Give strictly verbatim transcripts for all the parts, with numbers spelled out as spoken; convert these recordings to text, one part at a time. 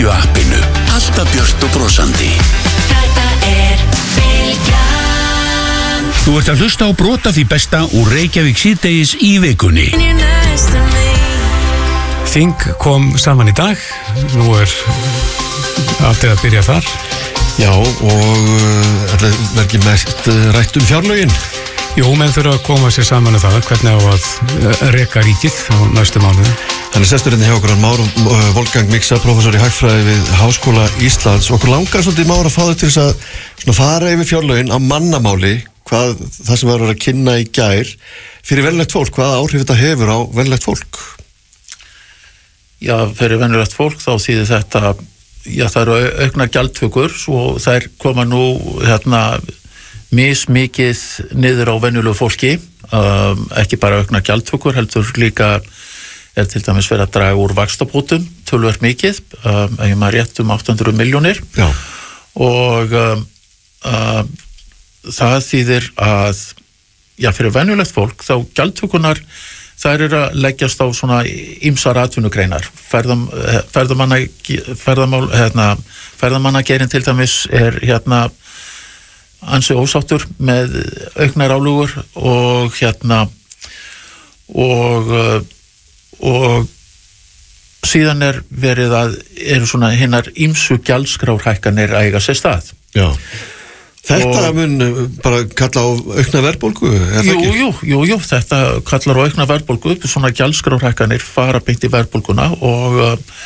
Bylgju appinu. Alltaf björt og brosandi. Þetta er Bylgjan. Þú ert að hlusta á brot af því besta úr Reykjavík síðdegis í vikunni. Þing kom saman í dag. Nú er allt að byrja þar. Já, og það er ekki mest rætt um fjárlögin. Jú, menn þurfa að koma sér saman um það hvernig á að reka ríkið á næstu mánuði. Þannig sestur hérna hjá okkur hann Már Wolfgang Mixa, prófessor í hagfræði við Háskóla Íslands. Okkur langar svolítið Már að fá þau til þess að svona, fara yfir fjárlögin á mannamáli, hvað það sem var að kynna í gær fyrir venjulegt fólk, hvaða áhrif þetta hefur á venjulegt fólk? Já, fyrir venjulegt fólk þá þýðir þetta, já það eru aukna gjaldtökur og þær koma nú hérna mismikið niður á venjulegu fólki, um, ekki bara aukna gjaldtökur, heldur líka er til dæmis verið að draga úr vaxtabótum, töluvert mikið, um, ef maður rétt um átta hundruð milljónir. Já. Og um, um, það þýðir að, já fyrir venjulegt fólk, þá gjaldtökunar, þær eru að leggjast á svona ýmsar atvinnugreinar. Ferðam, ferðamanna, ferðamál, hérna, ferðamannageirinn til dæmis er hérna ansi ósáttur með auknar álögur og hérna og og síðan er verið að eru svona hinnar ýmsu gjaldskrárhækkanir að eiga sér stað. Já. Þetta og, mun bara kalla á aukna verðbólgu, er það ekki? Jú, jú, jú, jú, þetta kallar á aukna verðbólgu, svona gjaldskrárhækkanir fara beint í verðbólguna og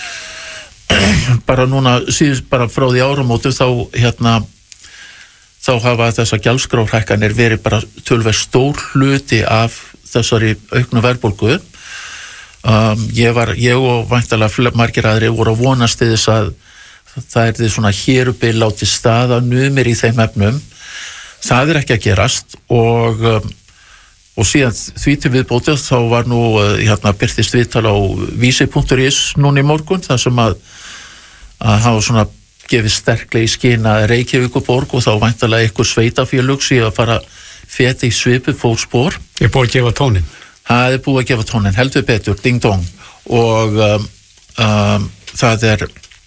uh, bara núna síðust bara frá því áramótu þá hérna þá hafa þessar gjaldskrárhækkanir verið bara töluvert stór hluti af þessari auknu verðbólgu. Um, ég var, ég og væntanlega margir aðrir voru að vonast til þess að það er því svona hérubil láti staða numir í þeim efnum. Það er ekki að gerast og, um, og síðan því til viðbótið þá var nú hérna birtist viðtal á vísi punktur is núna í morgun þar sem að að hafa svona gefið sterklega í skyn að Reykjavíkurborg og þá væntanlega ykkur sveitafélög sé að fara feta í svipuð fótspor. Ég er búið að gefa tónin. Það er búið að gefa tónin, heldur betur, ding dong. Og um, um, það er,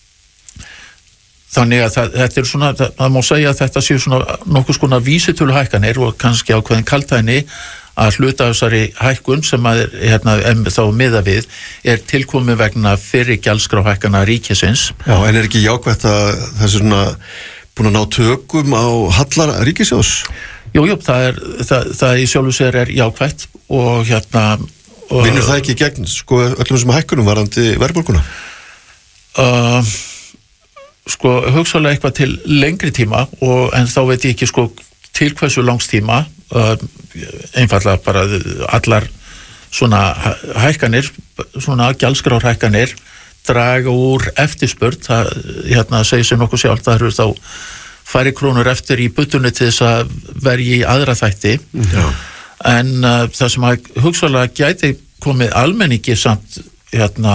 þannig að það, þetta er svona, það, það má segja að þetta séu svona nokkuð skona vísitöluhækkanir og kannski ákveðin kaldhæðni að hluta þessari hækkun sem að hérna, þá miða við er tilkomið vegna fyrri gjaldskrárhækkana ríkisins. Já, en er ekki jákvætt að þessi svona búin að ná tökum á hallar ríkissjóðs? Jú, jú, það er, það, það í sjálfu sér er jákvætt og hérna... Og, Vinnur það ekki gegn, sko, öllum þessum hækkunum varandi verðbólguna? Uh, sko, hugsaðlega eitthvað til lengri tíma og en þá veit ég ekki, sko, til hversu langs tíma, uh, einfallega bara allar svona hækkanir, svona gjaldskrárhækkanir, draga úr eftirspurn, það, hérna, segir sér nokkuð sjálf, það eru þá færi krónur eftir í butunni til þess að verja í aðra þætti. Já. En uh, það sem að hugsaðlega gæti komið almenningi samt hérna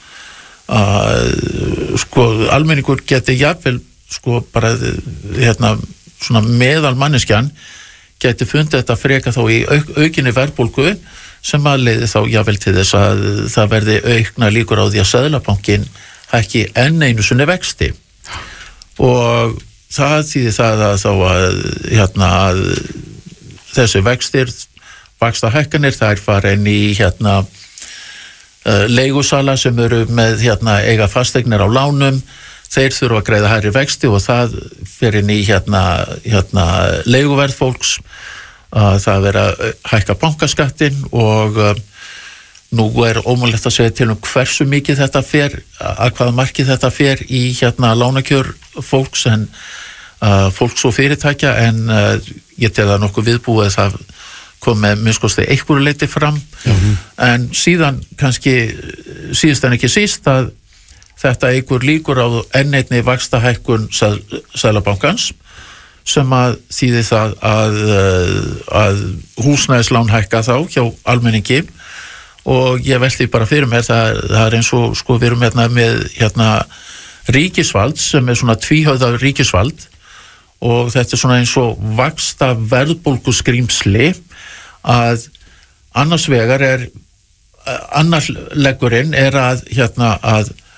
uh, sko almenningur geti jafnvel sko bara hérna svona meðal manneskjan geti fundið þetta freka þá í auk, aukinni verðbólgu sem að leiði þá jafnvel til þess að það verði aukna líkur á því að Seðlabankinn hækki enn einu sinni vexti og það þýðir það að þá að hérna að þessi vextir, vaxtahækkanir, þær fara inn í hérna uh, leigusala sem eru með hérna eiga fasteignir á lánum, þeir þurfa að greiða hærri vexti og það fer inn í hérna, hérna leiguverð fólks, uh, það vera að hækka bankaskattin og uh, nú er ómögulegt að segja til um hversu mikið þetta fer, að hvaða markið þetta fer í hérna lánakjör fólks en uh, fólks og fyrirtækja en uh, ég tel það nokkuð viðbúið það kom með minnskosti einhverju leiti fram mm-hmm. en síðan kannski síðast en ekki síst að þetta einhver líkur á enn einni vaxtahækkun Seðlabankans sem að þýði það að, að húsnæðislán hækka þá hjá almenningi og ég velti bara fyrir mér það, það er eins og sko við erum hérna með hérna ríkisvald sem er svona tvíhöfða ríkisvald og þetta er svona eins og vaxta verðbólgu skrýmsli að annars vegar er annar leggurinn er að hérna að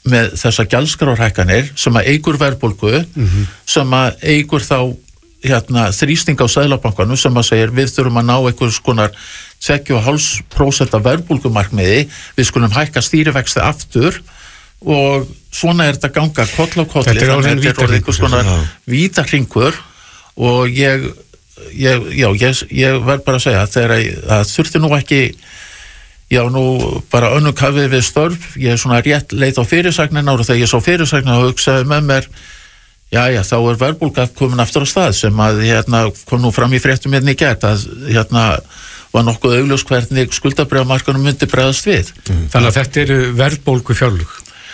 með þessa gjaldskrárhækkanir sem að eigur verðbólgu mm-hmm. sem að eigur þá hérna, þrýsting á Seðlabankanum sem að segir við þurfum að ná einhvers konar tveggja og hálft prósent verðbólgumarkmiði, við skulum hækka stýrivexti aftur og svona er þetta ganga koll á kolli, þannig að þetta er einhvers konar vítahringur og ég, ég já, ég, ég verð bara að segja þegar það þurfti nú ekki já, nú bara önnum kafið við störf, ég er svona rétt leit á fyrirsagnina og þegar ég sá fyrirsagnina og hugsaði með mér, já, já, þá er verðbólga komin aftur á stað sem að hérna kom nú fram í fréttum hérna í gær að hérna var nokkuð augljós hvernig skuldabréfamarkaðnum myndi bregðast við. Mm. Þannig að þetta eru verðbólgu fjárlög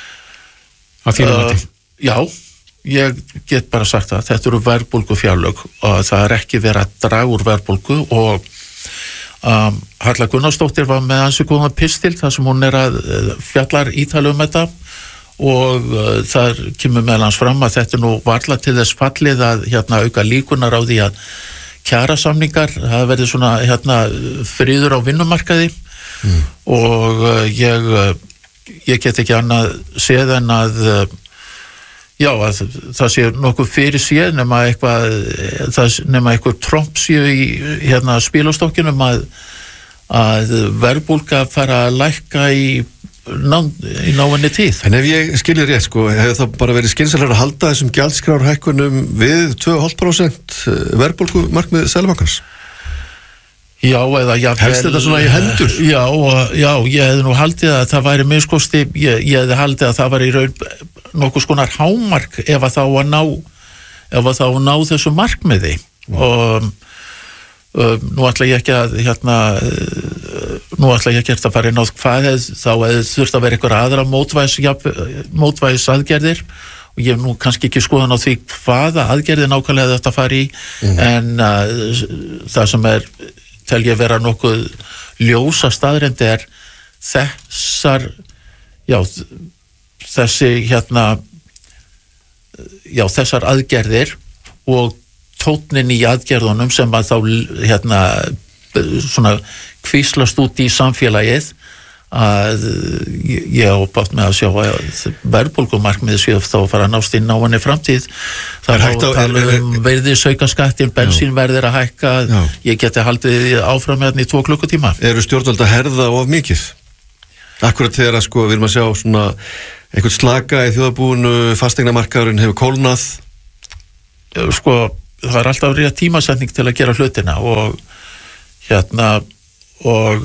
að þínum mati? Uh, já, ég get bara sagt það, þetta eru verðbólgu fjárlög og það er ekki verið að draga úr verðbólgu og um, Halla Gunnarsdóttir var með ansi góðan pistil þar sem hún er að fjallar ítala um þetta og uh, þar kemur meðal hans fram að þetta nú varla til þess fallið að hérna auka líkunar á því að kjarasamningar, það verður svona hérna friður á vinnumarkaði mm. og uh, ég uh, ég get ekki annað séð en að uh, já, að það sé nokkuð fyrir séð nema eitthvað það nema eitthvað tromp séu í hérna spilastokkinum að að verðbólga fara að lækka í ná, í náinni tíð. En ef ég skilji rétt sko, hefur það bara verið skynsamlega að halda þessum gjaldskrárhækkunum við tvö og hálft prósent verðbólgu markmið Seðlabankans? Já, eða já, helst þetta svona í hendur? Já, já, ég hefði nú haldið að það væri miskosti, ég, ég hefði haldið að það væri í raun nokkuð skonar hámark ef að þá að ná ef að þá að ná þessu markmiði mm. og um, nú ætla ég ekki að hérna nú ætla ég ekki að fara inn á hvað hef, þá hefði þurft að vera eitthvað aðra mótvæðis, ja, mótvæðis aðgerðir og ég hef nú kannski ekki skoðan á því hvaða aðgerðir nákvæmlega þetta fari í mm. en uh, það sem er tel ég vera nokkuð ljósa staðrendi er þessar já, þessi hérna já, þessar aðgerðir og tónnin í aðgerðunum sem að þá hérna svona kvíslast út í samfélagið að ég á bátt með að sjá að verðbólgumarkmiðið séu þá að fara að nást í náinni framtíð það er tala um verðis auka skattin bensínverðir að hækka já. Ég geti haldið áfram með hann í tvo klukkutíma. Eru stjórnvöld að herða of mikið? Akkurat þegar að sko við erum að sjá svona einhvern slaka í þjóðarbúinu, fasteignamarkaðurinn hefur kólnað sko það er alltaf rétt tímasetning til að gera hlutina og hérna og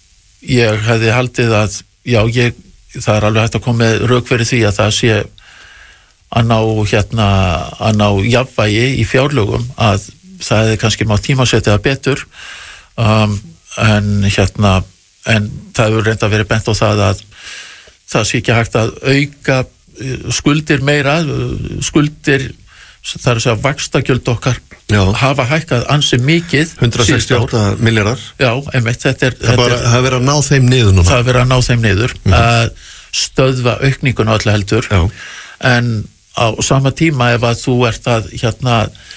ég hefði haldið að já, ég, það er alveg hægt að koma með rök fyrir því að það sé að ná hérna, að ná jafnvægi í fjárlögum að það hefði kannski má tímasetja það betur um, en hérna en það hefur reynda verið bent á það að það sé ekki hægt að auka skuldir meira skuldir, það er að segja vaxtagjöld okkar já. Hafa hækkað ansi mikið hundrað sextíu og átta milljarðar já, einmitt, þetta er það bara, er, verið að ná þeim niður núna það er verið að ná þeim niður mm. að stöðva aukningun öllu heldur já. En á sama tíma ef að þú ert að hérna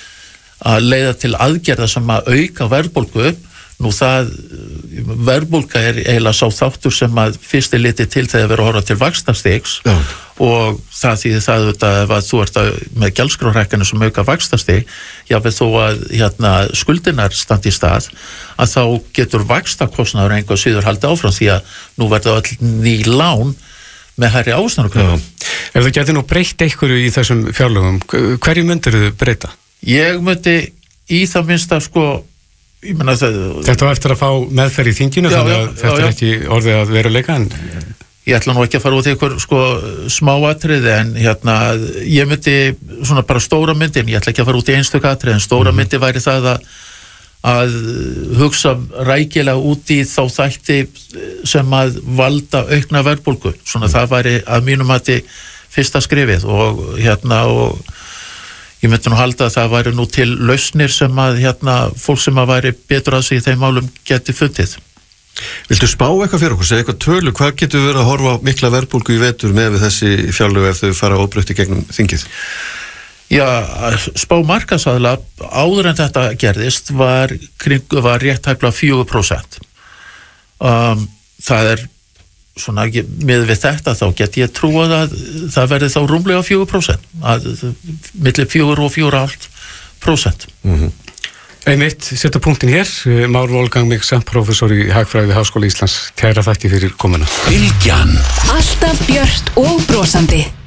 að leiða til aðgerða sem að auka verðbólgu nú það, verðbólga er eiginlega sá þáttur sem að fyrst er litið til þegar verið að horfa til vaxtastigs og það þýðir það auðvitað ef að þú ert að, með gjaldskrárhækkanir sem auka vaxtastig, jáfnvel þó að hérna, skuldinar standi í stað að þá getur vaxtakostnaður einhver síður haldið áfram því að nú verður öll ný lán með hærri ávöxtunarkröfum. Ef þú getur nú breytt einhverju í þessum fjárlögum, hverju myndir þú breyta? Ég myndi í það minnst að sko Það, þetta var eftir að fá meðferð í þinginu já, þannig að já, þetta já, er ekki orðið að veruleika en ég ætla nú ekki að fara út í einhver sko smáatriði en hérna ég myndi svona bara stóra myndin ég ætla ekki að fara út í einstök atriði en stóra mm. myndi væri það að, að hugsa rækilega út í þá þætti sem að valda aukna verðbólgu svona mm. það væri að mínum mati fyrsta skrifið og hérna og ég myndi nú halda að það væri nú til lausnir sem að hérna fólk sem að væri betur að sig í þeim málum geti fundið. Viltu spá eitthvað fyrir okkur, segja eitthvað tölu, hvað getur verið að horfa á mikla verðbólgu í vetur með við þessi fjárlög ef þau fara óbreytti gegnum þingið? Já, spá markaðsaðla áður en þetta gerðist var, kring, var rétt hæfla fjögur prósent. Um, það er svona með við þetta þá get ég trúað að það verði þá rúmlega fjögur prósent að milli fjögur og fjögur og hálft prósent. Mhm. Einmitt, setja punktin hér, Már Wolfgang Miksa, prófessor í Hagfræði við Háskóla Íslands, kæra þakki fyrir komuna. Bylgjan. Alltaf björt og brosandi.